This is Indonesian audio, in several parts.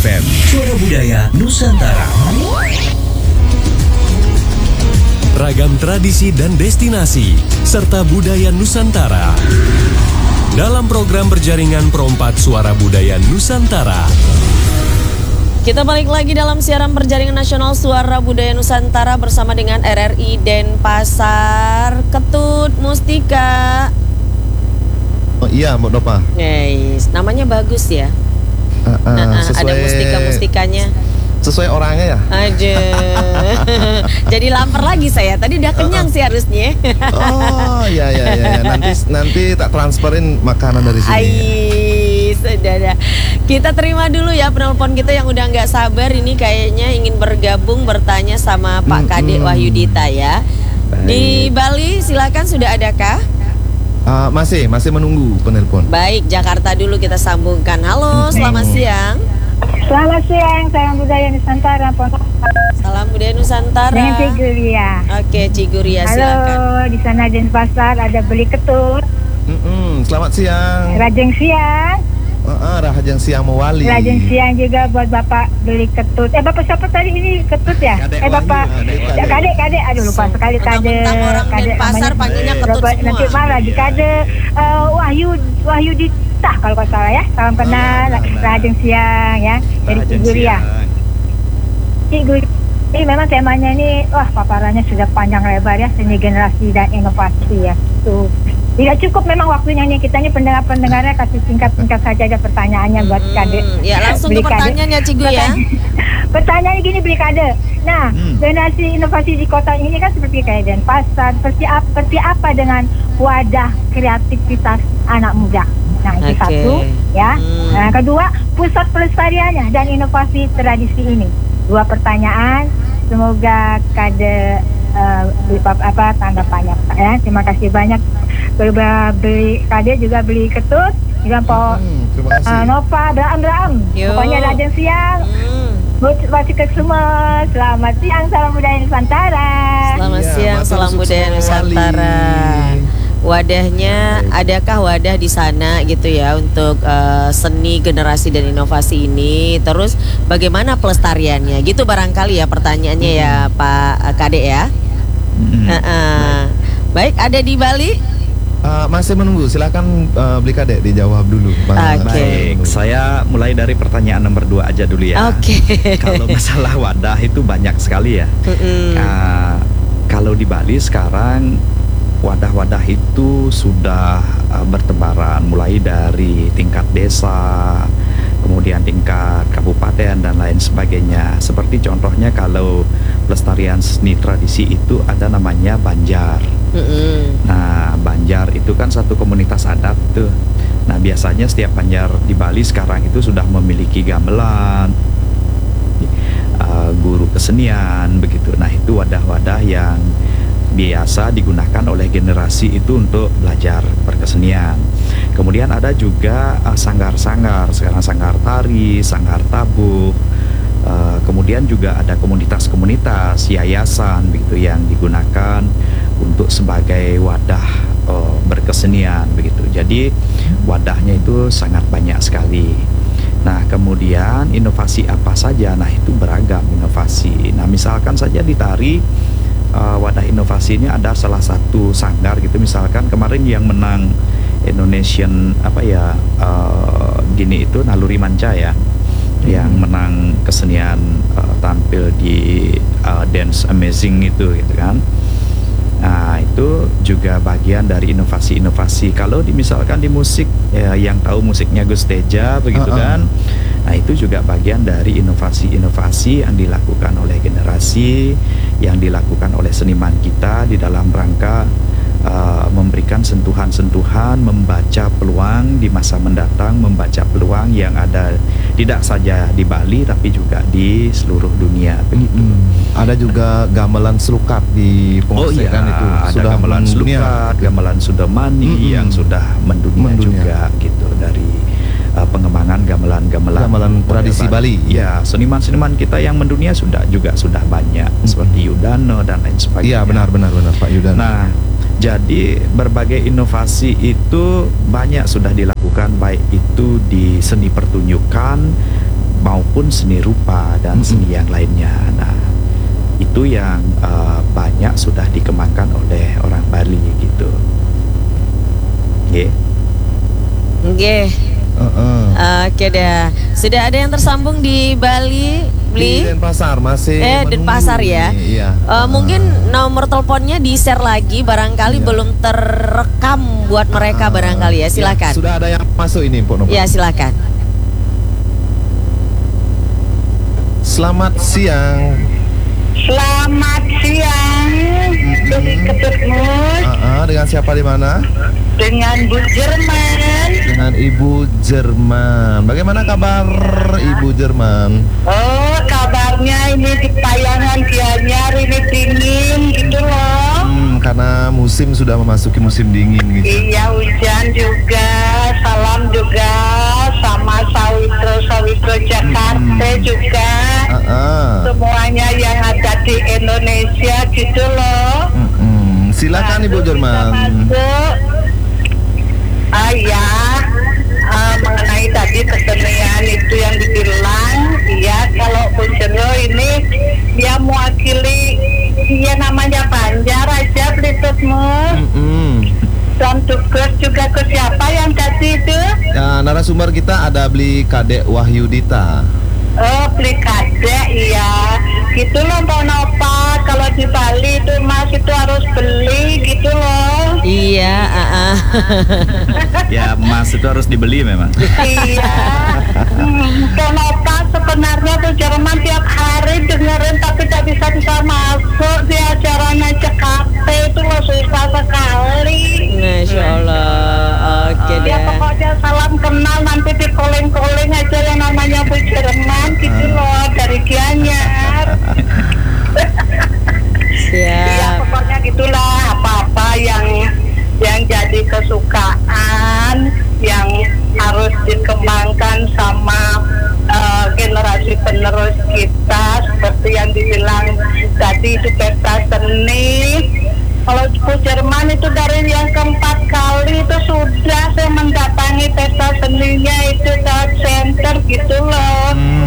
FM, Suara Budaya Nusantara. Ragam tradisi dan destinasi, serta budaya Nusantara. Dalam program berjaringan Perompak Suara Budaya Nusantara. Kita balik lagi dalam siaran perjaringan nasional Suara Budaya Nusantara bersama dengan RRI Denpasar. Ketut Mustika. Oh iya, Mbak Dopa. Yes, namanya bagus ya. Sesuai, ada mustika-mustikanya. Sesuai orangnya ya. Aduh. Jadi lapar lagi saya. Tadi udah kenyang sih harusnya. Oh iya. Nanti tak transferin makanan dari sini. Sudah. Kita terima dulu ya penelpon kita yang udah nggak sabar ini kayaknya ingin bergabung bertanya sama Pak Kadek Wahyudita ya. Baik. Di Bali silakan sudah adakah? Masih menunggu penelpon. Baik, Jakarta dulu kita sambungkan. Halo, selamat siang. Selamat siang, salam budaya Nusantara. Salam budaya Nusantara. Dengan Ciguria. Oke, Ciguria silakan. Halo, di sana Denpasar ada beli ketut. Selamat siang. Rajeng siang. Rahajeng siang mewali. Rajeng siang juga buat Bapak beli ketut. Bapak siapa tadi ini ketut ya? Kadek Wahyu, Kadek. Aduh lupa sekali Kadek. Mentang-mentang orang Denpasar panggilnya ketut Bapak, semua. nanti malah di Kadek. Wahyu Ditah kalau nggak salah ya. Salam kenal. Rajeng siang ya. Dari Ciguria. Ini memang temanya ini, paparannya sudah panjang lebar ya, seni generasi dan inovasi ya. Tuh. Tidak cukup memang waktunya nih, kita ini pendengar-pendengarnya kasih singkat-singkat saja aja pertanyaannya buat Kadek. Ya langsung ke pertanyaannya Cigu ya. Pertanyaannya gini beli Kadek. Nah, generasi inovasi di kota ini kan seperti kayak Denpasar, seperti apa dengan wadah kreativitas anak muda? Nah, itu satu ya. Nah, kedua, pusat pelestariannya dan inovasi tradisi ini. Dua pertanyaan, semoga Kadek tanggapannya ya. Terima kasih banyak. Beli Kadek juga beli ketut juga Terima kasih. Nova Abraham. Pokoknya rajin siang. Masih ke semua. Selamat siang, salam budaya Nusantara. Selamat siang, salam budaya Nusantara. Wadahnya, adakah wadah di sana gitu ya untuk seni generasi dan inovasi ini? Terus bagaimana pelestariannya? Gitu barangkali ya pertanyaannya ya Pak Kadek ya. Baik, ada di Bali? Masih menunggu, silakan beli Kadek dijawab dulu. Baik, saya mulai dari pertanyaan nomor 2 aja dulu ya. Kalau masalah wadah itu banyak sekali ya. Kalau di Bali sekarang wadah-wadah itu sudah bertebaran mulai dari tingkat desa, kemudian tingkat kabupaten dan lain sebagainya. Seperti contohnya kalau pelestarian seni tradisi itu ada namanya Banjar. Nah, Banjar itu kan satu komunitas adat tuh. Nah, biasanya setiap Banjar di Bali sekarang itu sudah memiliki gamelan, guru kesenian begitu. Nah, itu wadah-wadah yang biasa digunakan oleh generasi itu untuk belajar berkesenian. Kemudian ada juga sanggar-sanggar, sekarang sanggar tari, sanggar tabuh. Kemudian juga ada komunitas-komunitas, yayasan begitu yang digunakan untuk sebagai wadah berkesenian begitu. Jadi wadahnya itu sangat banyak sekali. Nah, kemudian inovasi apa saja? Nah, itu beragam inovasi. Nah, misalkan saja di tari, wadah inovasi ini ada salah satu sanggar gitu, misalkan kemarin yang menang Indonesian gini itu Naluri Manca ya, yang menang kesenian tampil di Dance Amazing itu gitu kan. Nah, itu juga bagian dari inovasi-inovasi. Kalau misalkan di musik yang tahu musiknya Gus Teja begitu kan. Nah, itu juga bagian dari inovasi-inovasi yang dilakukan oleh generasi, yang dilakukan oleh seniman kita di dalam rangka memberikan sentuhan-sentuhan, membaca peluang di masa mendatang, membaca peluang yang ada tidak saja di Bali tapi juga di seluruh dunia begitu. Ada juga gamelan serukat di Pengosekan itu. Ada gamelan serukat, gamelan Sudamani yang sudah mendunia juga gitu, dari pengembangan gamelan tradisi Bali. Ya, seniman-seniman kita yang mendunia sudah banyak seperti Yudano dan lain sebagainya. Iya, benar Pak Yudano. Nah, jadi berbagai inovasi itu banyak sudah dilakukan, baik itu di seni pertunjukan, maupun seni rupa dan seni yang lainnya. Nah, itu yang banyak sudah dikembangkan oleh orang Bali gitu. Nggih. Oke dah. Sudah ada yang tersambung di Bali, Di Denpasar masih menunggu Denpasar ya. nih, iya. Mungkin nomor teleponnya di-share lagi, barangkali Iya. belum terekam buat mereka barangkali ya. Silakan. Ya, sudah ada yang masuk ini, Mpok Nova. Ya, silakan. Selamat siang. Selamat siang, dari Ketutmus, Dengan siapa di mana? dengan Bu Jerman. Dengan Ibu Jerman. Bagaimana kabar Ibu Jerman? Oh, kabarnya ini di Payangan Gianyar ini dingin gitu loh. Karena musim sudah memasuki musim dingin gitu. Iya, hujan juga. Salam juga sama Sawitro Jakarta juga. Semuanya yang ada di Indonesia gitu loh. Silakan Ibu Jerman. Masuk. Mengenai tadi kesenian itu yang dibilang, ya kalau Bu Jero ini dia mewakili, dia namanya Banjar aja Pelitutmus. Dan tugas juga ke siapa yang tadi itu? Ya, narasumber kita ada Beli Kadek Wahyudita. Oh, beli kadek, iya. Gitu loh Mbak Nova, kalau di Bali itu Mas itu harus beli gitu loh. Iya, Ya, emas itu harus dibeli memang. Iya. Mbak Nova sebenarnya tuh Jerman tiap hari dengerin tapi tak bisa masuk di acaranya Jakarta itu loh, susah sekali. Masya Allah. Oke Ya deh. pokoknya salam kenal, nanti di calling aja yang namanya Bu Jerman gitu loh, dari Gianyar. Iya Siap. pokoknya gitulah, apa-apa yang jadi kesukaan yang harus dikembangkan sama generasi penerus kita, seperti yang dibilang tadi itu pesta seni. Kalau Bu Jerman itu dari yang keempat kali itu sudah saya mendatangi pesta seninya itu Thought Center gitu loh.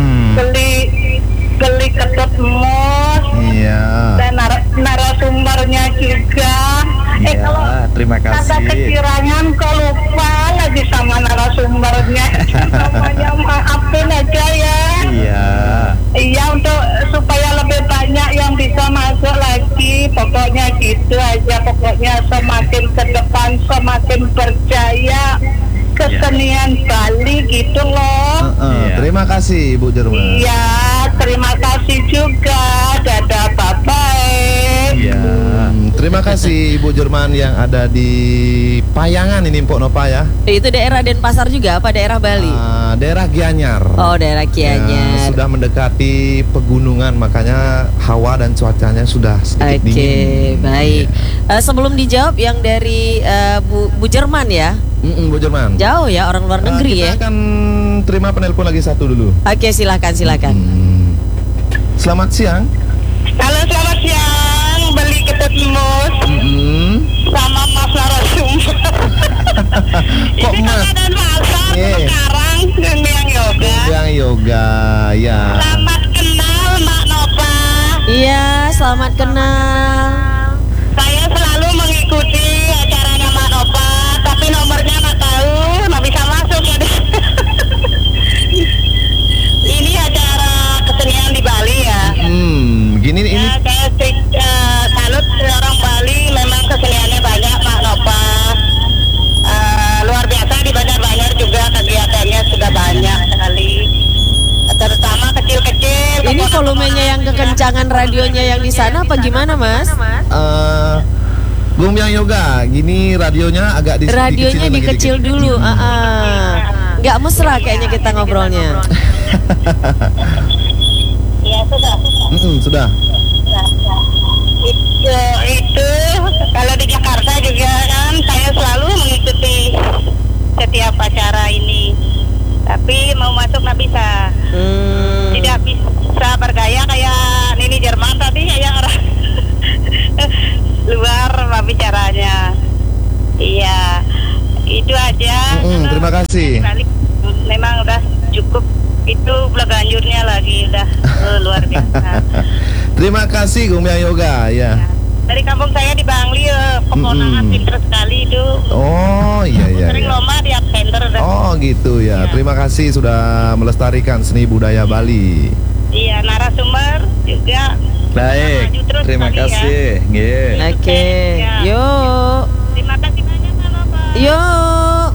Beli Ketutmus. Iya. Dan narasumbernya juga. Kalau Terima ada kasih. kekirangan kok lupa lagi sama narasumbernya. Namanya maafin aja ya. Iya. Iya, untuk supaya lebih banyak yang bisa masuk lagi. Pokoknya gitu aja. Pokoknya semakin ke depan semakin percaya kesenian Bali gitu loh. Iya. Terima kasih Ibu Jerman. Iya, terima kasih juga. Dadah, bye-bye. Iya. Terima kasih Ibu Jerman yang ada di Payangan ini Mpok Nova ya. Itu daerah Denpasar juga apa daerah Bali? Daerah Gianyar. Oh, daerah Ya, Gianyar. sudah mendekati pegunungan, makanya hawa dan cuacanya sudah sedikit Oke, dingin. baik. Sebelum dijawab yang dari Bu Jerman ya. Bu Jerman. Jauh ya, orang luar negeri kita ya. akan terima penelpon lagi satu dulu. Oke, silakan. Selamat siang. Halo, selamat siang. Beli Ketutmus sama Mas narasumber. Kok Ini Mas? dan pasar Iya. sekarang yang yoga. Yang yoga, ya. Selamat kenal Mak Nova. Iya, selamat kenal. Saya selalu mengikuti acaranya Mak Nova, tapi nomornya nggak tahu, nggak bisa masuk. Ini acara kesenian di Bali ya. Gini ini. Ya, saya salut orang Bali, memang keseniannya banyak Mak Nova. Luar biasa di Banjar juga kegiatannya sudah banyak sekali. Terutama kecil-kecil. Ini volumenya yang kekencangan radionya yang di sana apa gimana, Mas? Gombyang Yoga, gini radionya agak Radionya dikecil dulu. Nggak mesra kayaknya kita ngobrolnya. Ya sudah. Sudah. Itu kalau di Jakarta juga kan saya selalu mengikuti setiap acara ini, tapi mau masuk nggak bisa. Tidak bisa bergaya kayak Nini Jerman tadi, kayak orang luar bicaranya. Iya, itu aja. Terima kasih. Memang udah cukup itu Bleganju lagi udah luar biasa. Terima kasih Gumya Yoga ya. Dari kampung saya di Bangli, peponakan pinter sekali itu. Oh iya. Sering lomba di absenter. Oh gitu ya. Terima kasih sudah melestarikan seni budaya Bali. Iya, narasumber juga. Baik, Maju terus terima kali ya. kasih. Nggih. Oke, Ya. yuk. Terima kasih banyak Bapak. Yuk.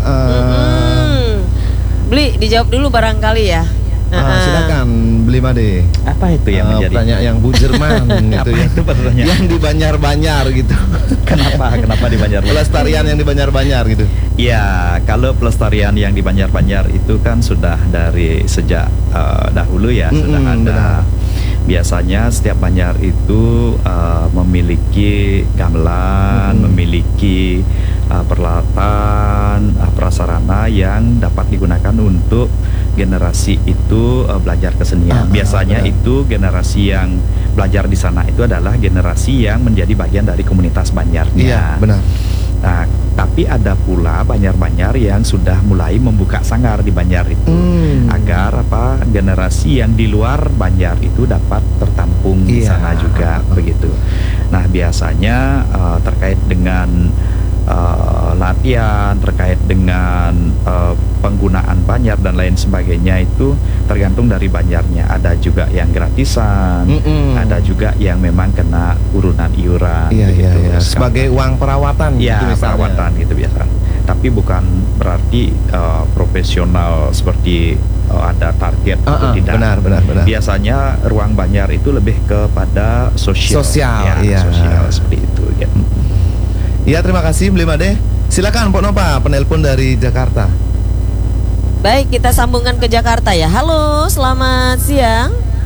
Beli dijawab dulu barangkali ya. Silakan beli Made. Apa itu yang menjadi? Pertanyaan yang Bu Jerman Apa gitu ya. itu pertanyaan? Yang di Banjar-Banjar gitu. Kenapa di Banjar? Pelestarian yang di Banjar-Banjar gitu. Ya, kalau pelestarian yang di Banjar-Banjar itu kan sudah dari sejak dahulu ya, sudah ada. Benar. Biasanya setiap Banjar itu memiliki gamelan, memiliki peralatan, prasarana yang dapat digunakan untuk generasi itu belajar kesenian. Biasanya benar. itu generasi yang belajar di sana itu adalah generasi yang menjadi bagian dari komunitas Banjarnya. Iya, benar. Nah, tapi ada pula Banjar-Banjar yang sudah mulai membuka sanggar di Banjar itu agar generasi yang di luar Banjar itu dapat tertampung di Iya. sana juga begitu. Nah, biasanya terkait dengan latihan, terkait dengan penggunaan Banjar dan lain sebagainya itu tergantung dari Banjarnya. Ada juga yang gratisan, ada juga yang memang kena urunan iuran. Iya. Sebagai uang perawatan ya, gitu misalnya. perawatan gitu biasa. Tapi bukan berarti profesional seperti ada target itu tidak. Benar. Biasanya ruang Banjar itu lebih kepada sosial. Iya. Sosial seperti itu gitu. Iya, terima kasih Beli Made. Silakan Pok Nova, penelpon dari Jakarta. Baik, kita sambungkan ke Jakarta ya. Halo, selamat siang.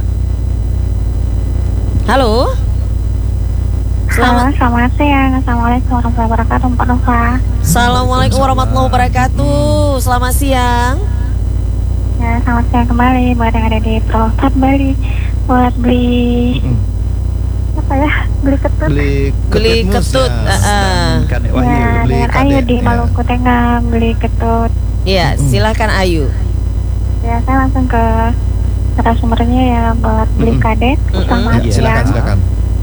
Halo. Selamat siang. Assalamualaikum warahmatullahi wabarakatuh, Pak Nova. Assalamualaikum warahmatullahi wabarakatuh. Selamat siang. Ya, selamat siang kembali buat yang ada di Purwokerto Bali. Buat beli apa ya? Beli ketut. Beli ketut. Kan Ya, beli dengan kadek, Ayu di ya. Maluku Tengah beli ketut. Iya, silakan Ayu. Ya, saya langsung ke narasumbernya ya buat beli kadek. Selamat Ya, siang. silakan.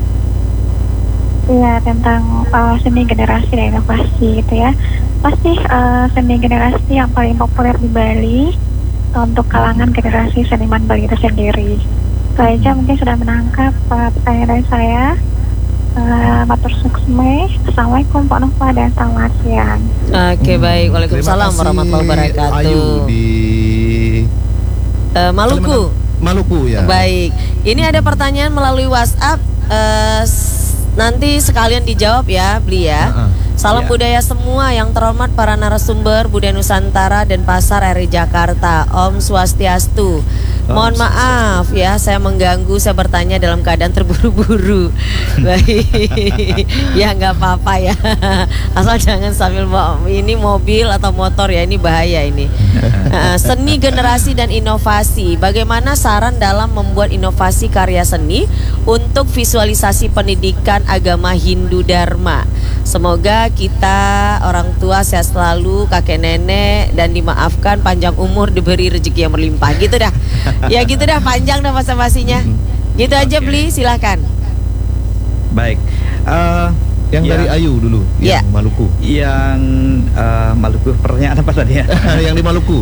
Iya, tentang seni generasi dan inovasi gitu ya. Pasti seni generasi yang paling populer di Bali untuk kalangan generasi seniman Bali itu sendiri. Saya aja mungkin sudah menangkap pertanyaan dari saya. Matur suksme. Assalamualaikum Pak Nova dan selamat siang. Oke, baik. Waalaikumsalam Terima kasih, warahmatullahi wabarakatuh. Ayu di Maluku. Maluku ya. Baik. Ini ada pertanyaan melalui WhatsApp. Nanti sekalian dijawab ya, Beli ya. Salam Ya. budaya semua yang terhormat para narasumber Budaya Nusantara dan Pasar RI Jakarta. Om Swastiastu. Mohon maaf ya, saya mengganggu, saya bertanya dalam keadaan terburu-buru. Baik. Ya nggak apa-apa ya. Asal jangan sambil ini mobil atau motor ya, ini bahaya ini. Seni generasi dan inovasi. Bagaimana saran dalam membuat inovasi karya seni untuk visualisasi pendidikan agama Hindu Dharma? Semoga kita orang tua sehat selalu, kakek nenek, dan dimaafkan, panjang umur, diberi rezeki yang berlimpah. Gitu dah. Ya gitu dah, panjang dah basa-basinya. Gitu aja Beli, silahkan. Baik. Yang dari Ayu dulu, Ya. yang Maluku. Yang Maluku, pertanyaan apa tadi ya? Yang di Maluku.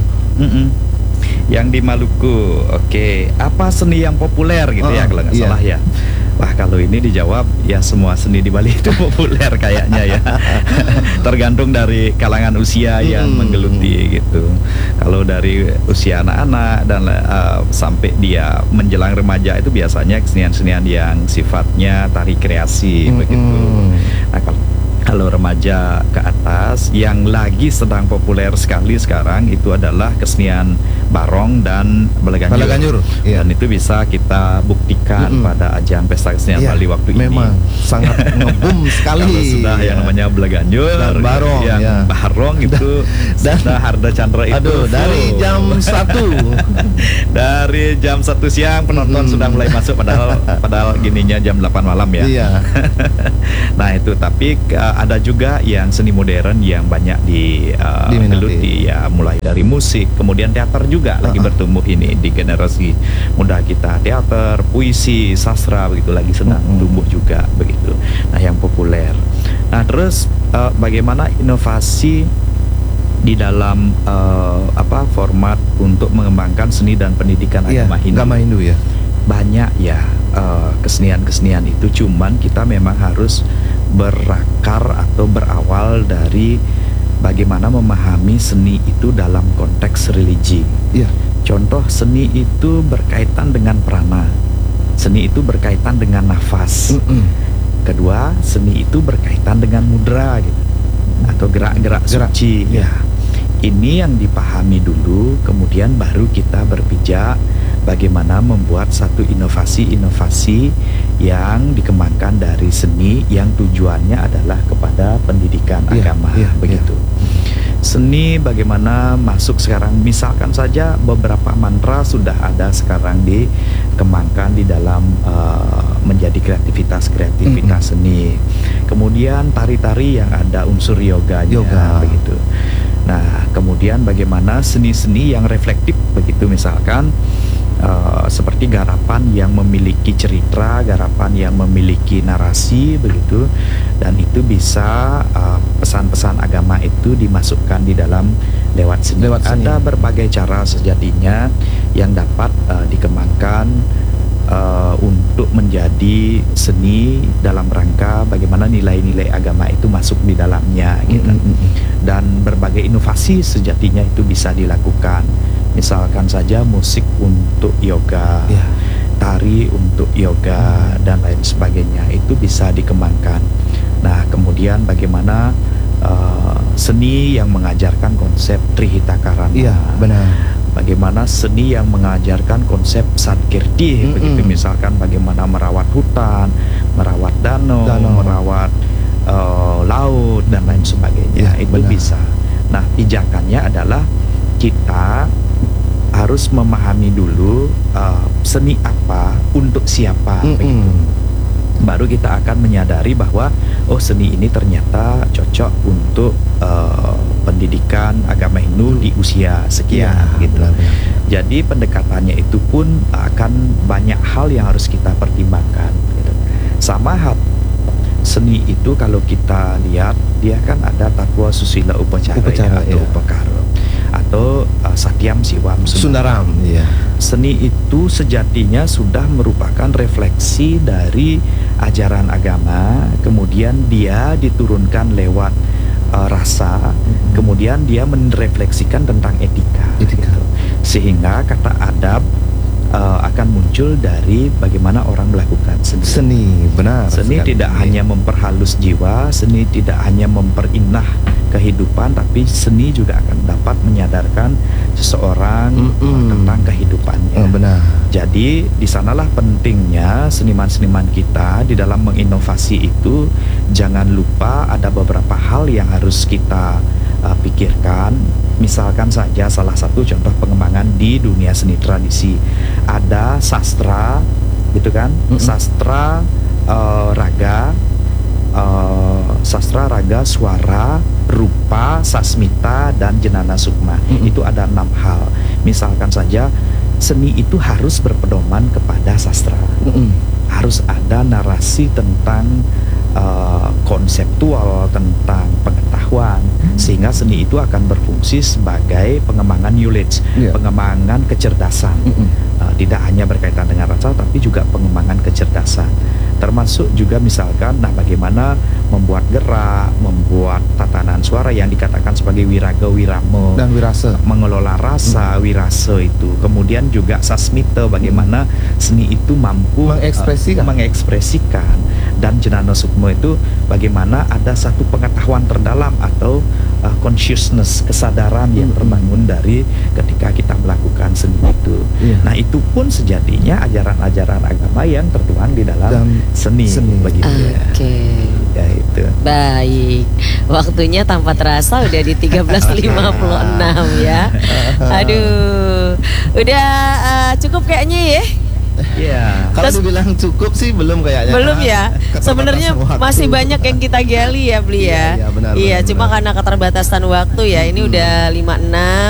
Yang di Maluku, oke. Apa seni yang populer gitu ya kalau nggak iya. salah ya? Wah, kalau ini dijawab ya semua seni di Bali itu populer kayaknya ya. Tergantung dari kalangan usia yang menggeluti gitu. Kalau dari usia anak-anak dan sampai dia menjelang remaja itu biasanya kesenian-kesenian yang sifatnya tari kreasi begitu. Nah, kalau remaja ke atas yang lagi sedang populer sekali sekarang itu adalah kesenian barong dan belaganjur. Iya. Dan itu bisa kita buktikan pada ajang pesta kesenian Iya, Bali waktu ini. memang sangat ngebum sekali. Kalau sudah yang namanya belaganjur Dan barong, yang ya. barong itu Dan- sudah Harda Chandra itu Aduh, dari full. jam 1. Dari jam 1 siang penonton sudah mulai masuk padahal gininya jam 8 malam ya. Iya. Nah itu, tapi ada juga yang seni modern yang banyak Diminati. digeluti ya, mulai dari musik, kemudian teater juga juga lagi bertumbuh ini di generasi muda kita. Teater, puisi, sastra begitu lagi sedang tumbuh juga begitu. Nah, yang populer. Nah, terus bagaimana inovasi di dalam format untuk mengembangkan seni dan pendidikan agama Hindu ya. Banyak ya kesenian-kesenian itu, cuman kita memang harus berakar atau berawal dari bagaimana memahami seni itu dalam konteks religi. Contoh, seni itu berkaitan dengan prana, seni itu berkaitan dengan nafas. Kedua, seni itu berkaitan dengan mudra gitu, atau gerak-gerak suci. Ini yang dipahami dulu, kemudian baru kita berpijak bagaimana membuat satu inovasi-inovasi yang dikembangkan dari seni yang tujuannya adalah kepada pendidikan agama begitu. Seni bagaimana masuk sekarang, misalkan saja beberapa mantra sudah ada sekarang dikembangkan di dalam menjadi kreativitas seni. Kemudian tari-tari yang ada unsur yoganya begitu. Nah, kemudian bagaimana seni-seni yang reflektif begitu, misalkan seperti garapan yang memiliki cerita, garapan yang memiliki narasi begitu, dan itu bisa pesan-pesan agama itu dimasukkan di dalam lewat seni. Ada berbagai cara sejatinya yang dapat dikembangkan untuk menjadi seni dalam rangka bagaimana nilai-nilai agama itu masuk di dalamnya gitu. Dan berbagai inovasi sejatinya itu bisa dilakukan. Misalkan saja musik untuk yoga, tari untuk yoga, dan lain sebagainya itu bisa dikembangkan. Nah, kemudian bagaimana seni yang mengajarkan konsep Trihita Karana. Benar. Bagaimana seni yang mengajarkan konsep Satkirti begitu, misalkan bagaimana merawat hutan, merawat danau. Merawat laut dan lain sebagainya. Itu benar. Bisa. Nah, pijakannya adalah kita harus memahami dulu seni apa untuk siapa begitu. Baru kita akan menyadari bahwa seni ini ternyata cocok untuk pendidikan agama Hindu di usia sekian gitu. Jadi pendekatannya itu pun akan banyak hal yang harus kita pertimbangkan gitu. Sama seni itu kalau kita lihat dia kan ada tatwa susila upacara atau upakara atau satyam siwam sundaram. Seni itu sejatinya sudah merupakan refleksi dari ajaran agama, kemudian dia diturunkan lewat rasa, kemudian dia merefleksikan tentang etika. Gitu. Sehingga kata adab akan muncul dari bagaimana orang melakukan seni. Benar. Seni tidak hanya memperhalus jiwa, seni tidak hanya memperindah kehidupan, tapi seni juga akan dapat menyadarkan seseorang tentang kehidupannya. Benar. Jadi di sanalah pentingnya seniman-seniman kita di dalam menginovasi itu. Jangan lupa ada beberapa hal yang harus kita pikirkan. Misalkan saja salah satu contoh pengembangan di dunia seni tradisi, ada sastra gitu kan, sastra raga, suara, rupa, sasmita, dan jenana sukma. Itu ada 6 hal. Misalkan saja seni itu harus berpedoman kepada sastra. Harus ada narasi tentang konseptual, tentang pengetahuan, sehingga seni itu akan berfungsi sebagai pengembangan knowledge, pengembangan kecerdasan. Tidak hanya berkaitan dengan rasa, tapi juga pengembangan kecerdasan. Termasuk juga misalkan, bagaimana membuat gerak, membuat tatanan suara yang dikatakan sebagai wiraga, wirama, dan wirasa, mengelola rasa, wirasa itu. Kemudian juga sasmita, bagaimana seni itu mampu mengekspresikan. Dan jenana sukma itu bagaimana ada satu pengetahuan terdalam atau consciousness, kesadaran yang terbangun dari ketika kita melakukan seni itu. Nah, itu pun sejatinya ajaran-ajaran agama yang tertuang di dalam seni. Begitu ya itu. Baik, waktunya tanpa terasa udah di 13.56 ya. Aduh, udah cukup kayaknya ya. Kalau dibilang cukup sih belum kayaknya. Belum ya. Sebenarnya masih banyak yang kita gali ya, Bli ya. Benar, cuma karena keterbatasan waktu ya. Ini udah 56.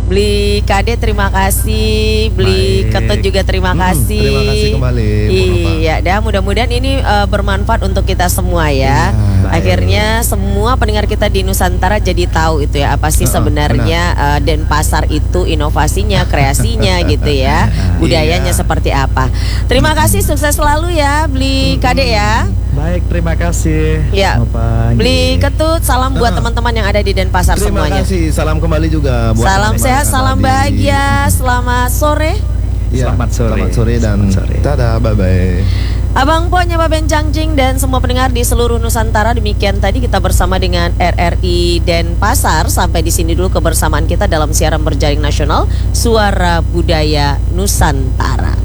Beli Kade terima kasih, beli Baik. Ketut juga terima kasih. Terima kasih kembali, Bu Nova. Iya, dan mudah-mudahan ini bermanfaat untuk kita semua ya. Iya, Akhirnya semua pendengar kita di Nusantara jadi tahu itu ya apa sih sebenarnya Denpasar itu inovasinya, kreasinya gitu ya, budayanya seperti apa. Terima kasih, sukses selalu ya, beli Kade ya. Baik, terima kasih. Ya, Bapak. beli Ketut, salam buat teman-teman yang ada di Denpasar Terima semuanya. kasih, salam kembali juga buat Salam teman-teman sehat, yang salam ada di- bahagia, selamat sore. Iya, Selamat sore. Selamat sore dan Selamat sore. dadah, bye-bye. Abang Po, Nyapa Bencangjing dan semua pendengar di seluruh Nusantara, demikian tadi kita bersama dengan RRI Denpasar. Sampai di sini dulu kebersamaan kita dalam siaran berjaring nasional Suara Budaya Nusantara.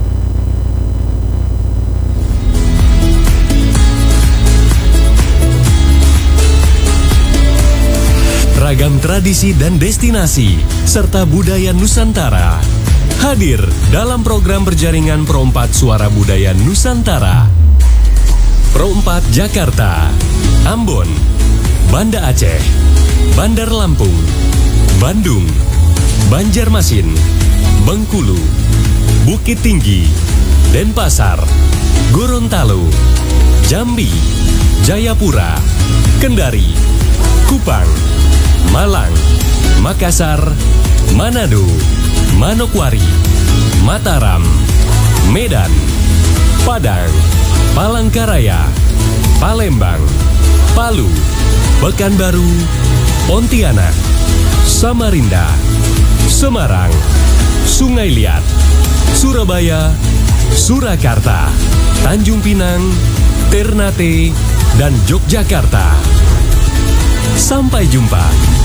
Ragam tradisi dan destinasi serta budaya Nusantara hadir dalam program berjaringan Pro4 Suara Budaya Nusantara. Pro4 Jakarta, Ambon, Banda Aceh, Bandar Lampung, Bandung, Banjarmasin, Bengkulu, Bukit Tinggi, Denpasar, Gorontalo, Jambi, Jayapura, Kendari, Kupang, Malang, Makassar, Manado, Manokwari, Mataram, Medan, Padang, Palangkaraya, Palembang, Palu, Pekanbaru, Pontianak, Samarinda, Semarang, Sungai Liat, Surabaya, Surakarta, Tanjung Pinang, Ternate, dan Yogyakarta. Sampai jumpa.